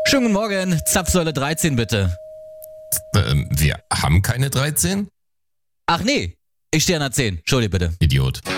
Schönen guten Morgen, Zapfsäule 13 bitte. Wir haben keine 13? Ach nee, ich stehe an der 10. Entschuldige bitte. Idiot.